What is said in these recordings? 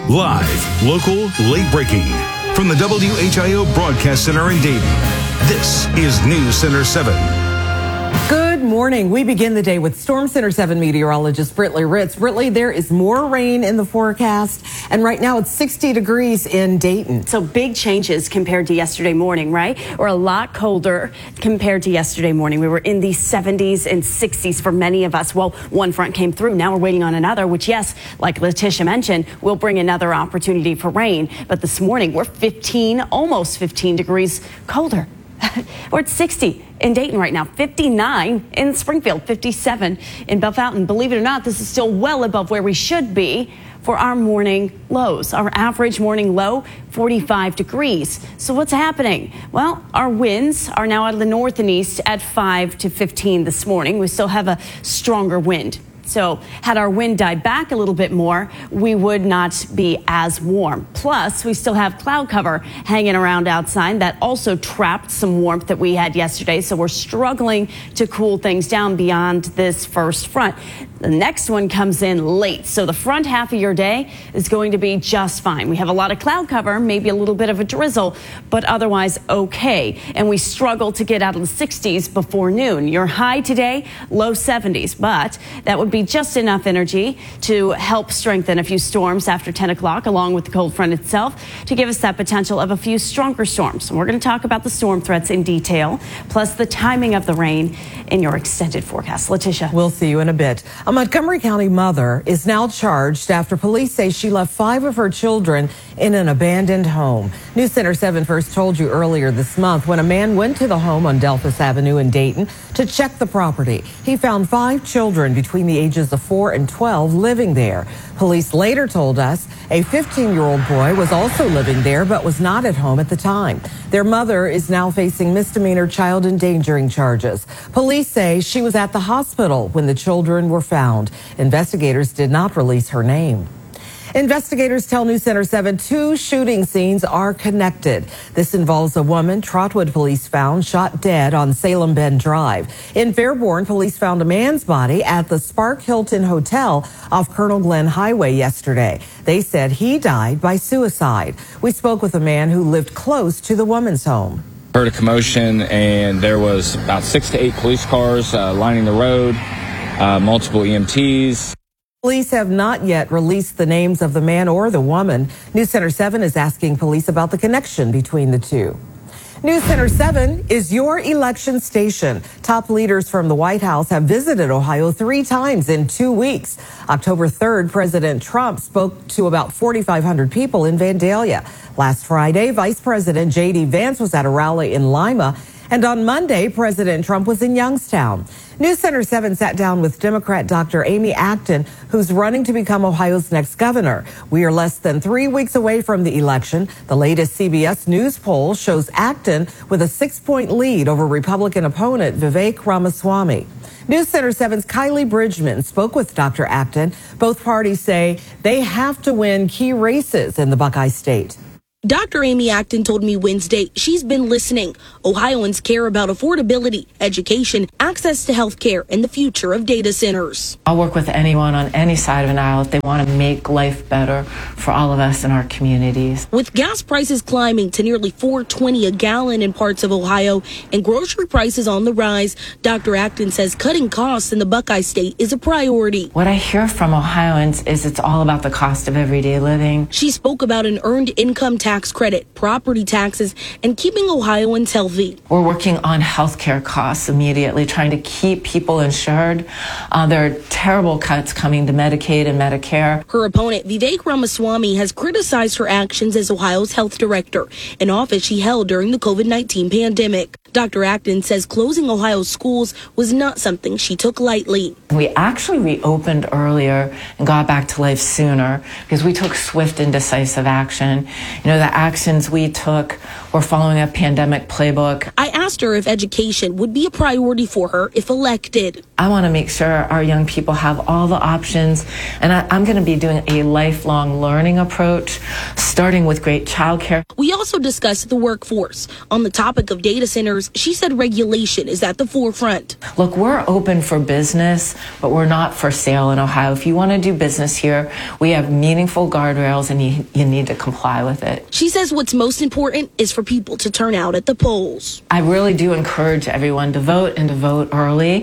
Live, local, late breaking. From the WHIO Broadcast Center in Dayton, this is News Center 7. Good morning. We begin the day with Storm Center 7 meteorologist Britley Ritz. Britley, there is more rain in the forecast, and right now it's 60 degrees in Dayton. So big changes compared to yesterday morning, right? Or a lot colder compared to yesterday morning. We were in the 70s and 60s for many of us. Well, one front came through. Now we're waiting on another, which, yes, like Letitia mentioned, will bring another opportunity for rain. But this morning we're almost 15 degrees colder. We're at 60 in Dayton right now, 59 in Springfield, 57 in Bellefontaine. Believe it or not, this is still well above where we should be for our morning lows. Our average morning low, 45 degrees. So what's happening? Well, our winds are now out of the north and east at 5 to 15 this morning. We still have a stronger wind. So had our wind died back a little bit more, we would not be as warm. Plus, we still have cloud cover hanging around outside that also trapped some warmth that we had yesterday. So we're struggling to cool things down beyond this first front. The next one comes in late. So the front half of your day is going to be just fine. We have a lot of cloud cover, maybe a little bit of a drizzle, but otherwise okay. And we struggle to get out of the 60s before noon. Your high today, low 70s, but that would be just enough energy to help strengthen a few storms after 10 o'clock, along with the cold front itself, to give us that potential of a few stronger storms. And we're going to talk about the storm threats in detail, plus the timing of the rain in your extended forecast. Letitia. We'll see you in a bit. A Montgomery County mother is now charged after police say she left 5 of her children in an abandoned home. News Center 7 first told you earlier this month when a man went to the home on Delphus Avenue in Dayton to check the property. He found 5 children between the ages of 4 and 12 living there. Police later told us a 15-year-old boy was also living there but was not at home at the time. Their mother is now facing misdemeanor child endangering charges. Police say she was at the hospital when the children were found. Investigators did not release her name. Investigators tell News Center 7 2 shooting scenes are connected. This involves a woman Trotwood police found shot dead on Salem Bend Drive. In Fairborn, police found a man's body at the Spark Hilton Hotel off Colonel Glenn Highway yesterday. They said he died by suicide. We spoke with a man who lived close to the woman's home. Heard a commotion, and there was about 6 to 8 police cars lining the road, multiple EMTs. Police have not yet released the names of the man or the woman. News Center 7 is asking police about the connection between the two. News Center 7 is your election station. Top leaders from the White House have visited Ohio 3 times in 2 weeks. October 3rd, President Trump spoke to about 4,500 people in Vandalia. Last Friday, Vice President J.D. Vance was at a rally in Lima. And on Monday, President Trump was in Youngstown. News Center 7 sat down with Democrat Dr. Amy Acton, who's running to become Ohio's next governor. We are less than 3 weeks away from the election. The latest CBS News poll shows Acton with a 6-point lead over Republican opponent Vivek Ramaswamy. News Center 7's Kylie Bridgman spoke with Dr. Acton. Both parties say they have to win key races in the Buckeye State. Dr. Amy Acton told me Wednesday she's been listening. Ohioans care about affordability, education, access to health care, and the future of data centers. I'll work with anyone on any side of an aisle if they want to make life better for all of us in our communities. With gas prices climbing to nearly $4.20 a gallon in parts of Ohio and grocery prices on the rise, Dr. Acton says cutting costs in the Buckeye State is a priority. What I hear from Ohioans is it's all about the cost of everyday living. She spoke about an earned income tax credit, property taxes, and keeping Ohioans healthy. We're working on healthcare costs immediately, trying to keep people insured. There are terrible cuts coming to Medicaid and Medicare. Her opponent, Vivek Ramaswamy, has criticized her actions as Ohio's health director, an office she held during the COVID-19 pandemic. Dr. Acton says closing Ohio's schools was not something she took lightly. We actually reopened earlier and got back to life sooner because we took swift and decisive action. You know, the actions we took were following a pandemic playbook. I asked her if education would be a priority for her if elected. I want to make sure our young people have all the options. And I'm going to be doing a lifelong learning approach, starting with great childcare. We also discussed the workforce. On the topic of data centers, she said regulation is at the forefront. Look, we're open for business, but we're not for sale in Ohio. If you want to do business here, we have meaningful guardrails and you need to comply with it. She says what's most important is for people to turn out at the polls. I really do encourage everyone to vote and to vote early.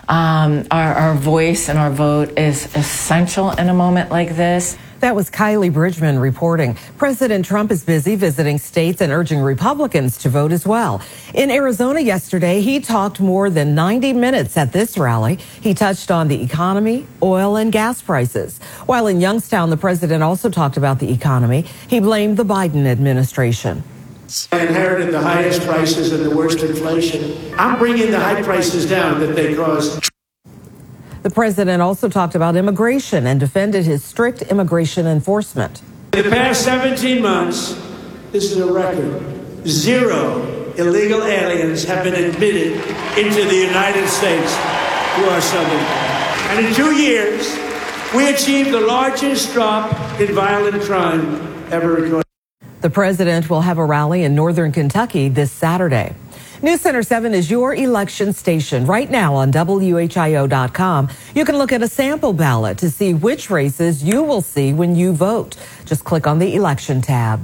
Our voice and our vote is essential in a moment like this. That was Kylie Bridgman reporting. President Trump is busy visiting states and urging Republicans to vote as well. In Arizona yesterday, he talked more than 90 minutes at this rally. He touched on the economy, oil, and gas prices. While in Youngstown, the president also talked about the economy. He blamed the Biden administration. I inherited the highest prices and the worst inflation. I'm bringing the high prices down that they caused. The president also talked about immigration and defended his strict immigration enforcement. In the past 17 months, this is a record, 0 illegal aliens have been admitted into the United States through our southern border. And in 2 years, we achieved the largest drop in violent crime ever recorded. The president will have a rally in northern Kentucky this Saturday. News Center 7 is your election station. Right now on WHIO.com, you can look at a sample ballot to see which races you will see when you vote. Just click on the election tab.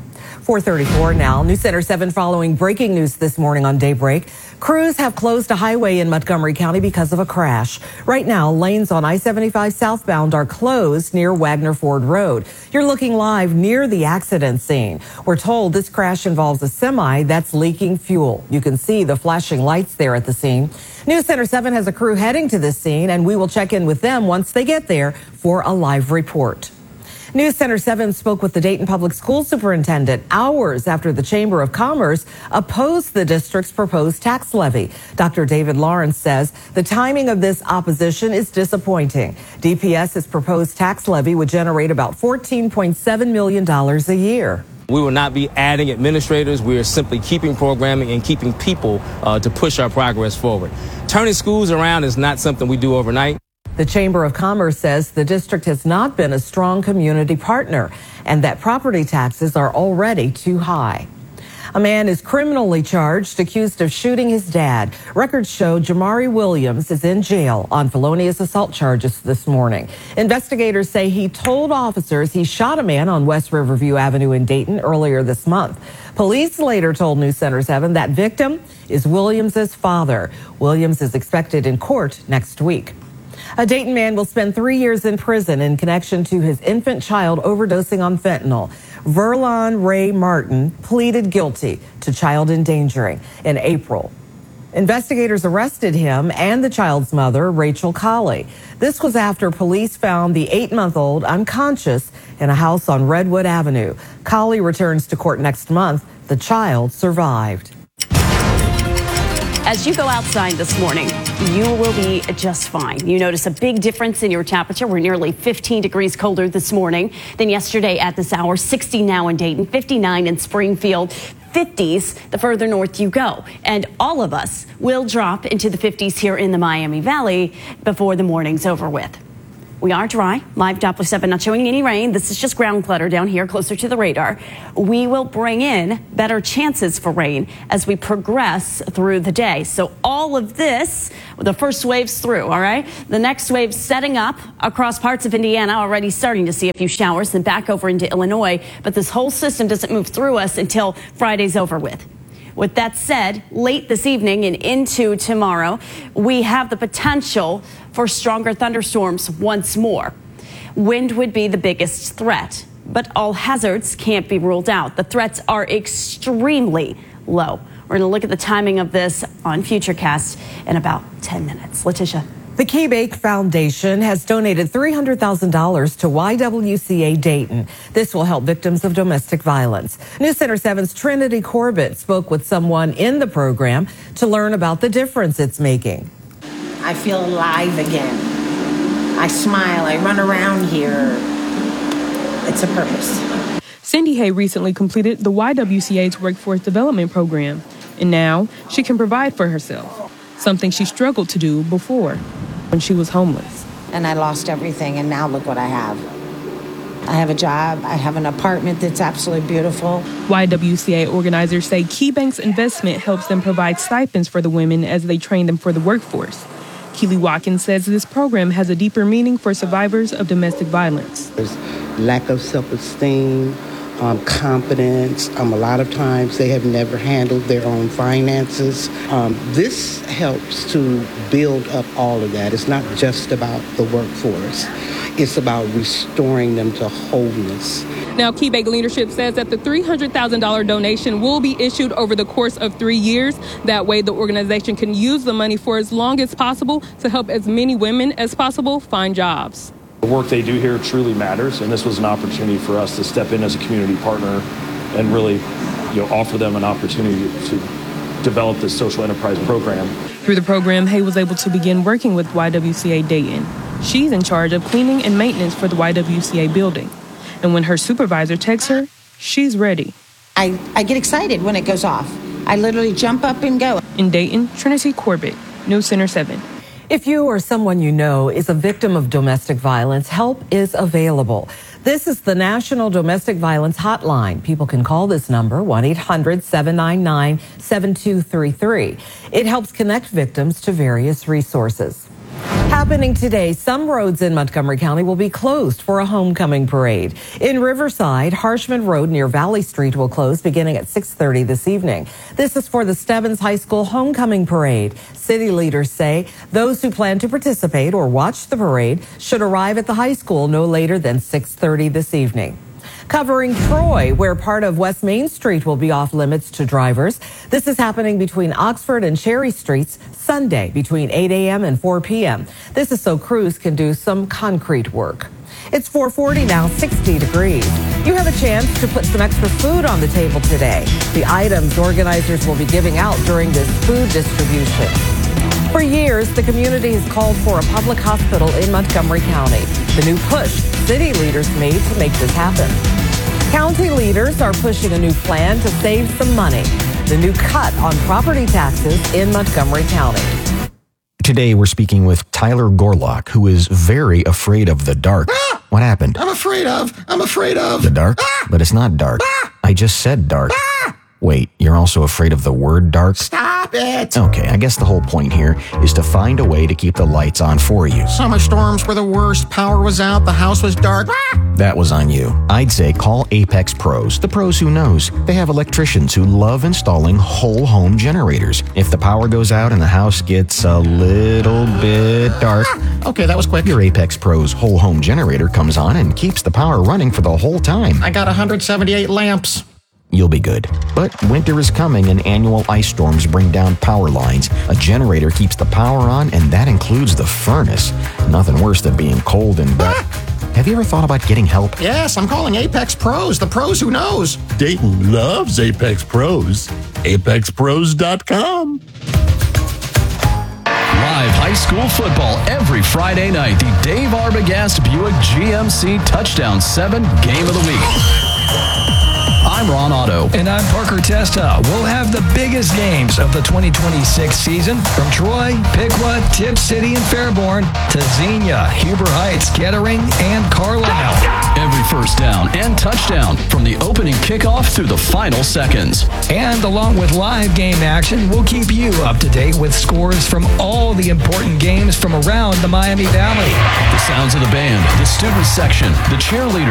4:34 now. News Center 7 following breaking news this morning on Daybreak. Crews have closed a highway in Montgomery County because of a crash. Right now, lanes on I-75 southbound are closed near Wagner Ford Road. You're looking live near the accident scene. We're told this crash involves a semi that's leaking fuel. You can see the flashing lights there at the scene. News Center 7 has a crew heading to this scene, and we will check in with them once they get there for a live report. News Center 7 spoke with the Dayton Public School Superintendent hours after the Chamber of Commerce opposed the district's proposed tax levy. Dr. David Lawrence says the timing of this opposition is disappointing. DPS's proposed tax levy would generate about $14.7 million a year. We will not be adding administrators. We are simply keeping programming and keeping people to push our progress forward. Turning schools around is not something we do overnight. The Chamber of Commerce says the district has not been a strong community partner and that property taxes are already too high. A man is criminally charged, accused of shooting his dad. Records show Jamari Williams is in jail on felonious assault charges this morning. Investigators say he told officers he shot a man on West Riverview Avenue in Dayton earlier this month. Police later told News Center 7 that victim is Williams's father. Williams is expected in court next week. A Dayton man will spend 3 years in prison in connection to his infant child overdosing on fentanyl. Verlon Ray Martin pleaded guilty to child endangering in April. Investigators arrested him and the child's mother, Rachel Colley. This was after police found the 8-month-old unconscious in a house on Redwood Avenue. Colley returns to court next month. The child survived. As you go outside this morning, you will be just fine. You notice a big difference in your temperature. We're nearly 15 degrees colder this morning than yesterday at this hour. 60 now in Dayton, 59 in Springfield, 50s the further north you go. And all of us will drop into the 50s here in the Miami Valley before the morning's over with. We are dry. Live Doppler 7 not showing any rain. This is just ground clutter down here closer to the radar. We will bring in better chances for rain as we progress through the day. So all of this, the first wave's through, all right? The next wave's setting up across parts of Indiana, already starting to see a few showers, then back over into Illinois. But this whole system doesn't move through us until Friday's over with. With that said, late this evening and into tomorrow, we have the potential for stronger thunderstorms once more. Wind would be the biggest threat, but all hazards can't be ruled out. The threats are extremely low. We're going to look at the timing of this on Futurecast in about 10 minutes. Letitia. The KeyBank Foundation has donated $300,000 to YWCA Dayton. This will help victims of domestic violence. News Center 7's Trinity Corbett spoke with someone in the program to learn about the difference it's making. I feel alive again. I smile, I run around here. It's a purpose. Cindy Hay recently completed the YWCA's Workforce Development Program, and now she can provide for herself, something she struggled to do before. when she was homeless. And I lost everything, and now look what I have. I have a job. I have an apartment that's absolutely beautiful. YWCA organizers say KeyBank's investment helps them provide stipends for the women as they train them for the workforce. Keely Watkins says this program has a deeper meaning for survivors of domestic violence. There's lack of self-esteem, confidence. A lot of times they have never handled their own finances. This helps to build up all of that. It's not just about the workforce. It's about restoring them to wholeness. Now, KeyBank leadership says that the $300,000 donation will be issued over the course of 3 years. That way, the organization can use the money for as long as possible to help as many women as possible find jobs. The work they do here truly matters, and this was an opportunity for us to step in as a community partner and really, offer them an opportunity to develop this social enterprise program. Through the program, Hay was able to begin working with YWCA Dayton. She's in charge of cleaning and maintenance for the YWCA building. And when her supervisor texts her, she's ready. I get excited when it goes off. I literally jump up and go. In Dayton, Trinity Corbett, News Center 7. If you or someone you know is a victim of domestic violence, help is available. This is the National Domestic Violence Hotline. People can call this number, 1-800-799-7233. It helps connect victims to various resources. Happening today, some roads in Montgomery County will be closed for a homecoming parade. In Riverside, Harshman Road near Valley Street will close beginning at 6:30 this evening. This is for the Stebbins High School homecoming parade. City leaders say those who plan to participate or watch the parade should arrive at the high school no later than 6:30 this evening. Covering Troy, where part of West Main Street will be off limits to drivers. This is happening between Oxford and Cherry Streets Sunday between 8 a.m. and 4 p.m. This is so crews can do some concrete work. It's 4:40 now, 60 degrees. You have a chance to put some extra food on the table today. The items organizers will be giving out during this food distribution. For years, the community has called for a public hospital in Montgomery County. The new push city leaders made to make this happen. County leaders are pushing a new plan to save some money. The new cut on property taxes in Montgomery County. Today, we're speaking with Tyler Gorlock, who is very afraid of the dark. What happened? I'm afraid of the dark? But it's not dark. I just said dark. Wait, you're also afraid of the word dark? Stop it! Okay, I guess the whole point here is to find a way to keep the lights on for you. Summer storms were the worst. Power was out. The house was dark. That was on you. I'd say call Apex Pros, the pros who knows. They have electricians who love installing whole home generators. If the power goes out and the house gets a little bit dark, okay, that was quick. Your Apex Pros whole home generator comes on and keeps the power running for the whole time. I got 178 lamps. You'll be good. But winter is coming and annual ice storms bring down power lines. A generator keeps the power on, and that includes the furnace. Nothing worse than being cold and wet. Have you ever thought about getting help? Yes, I'm calling Apex Pros, the pros who knows. Dayton loves Apex Pros. ApexPros.com. Live high school football every Friday night. The Dave Arbogast Buick GMC Touchdown 7 Game of the Week. I'm Ron Otto. And I'm Parker Testa. We'll have the biggest games of the 2026 season from Troy, Piqua, Tipp City, and Fairborn to Xenia, Huber Heights, Kettering, and Carlisle. Every first down and touchdown from the opening kickoff through the final seconds. And along with live game action, we'll keep you up to date with scores from all the important games from around the Miami Valley. The sounds of the band, the student section, the cheerleaders.